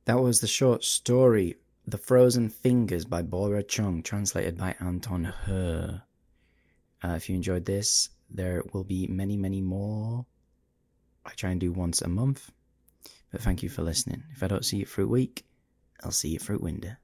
That was the short story The Frozen Fingers by Bora Chung, translated by Anton He. If you enjoyed this, there will be many, many more. I try and do once a month. But thank you for listening. If I don't see you through week, I'll see you through winter.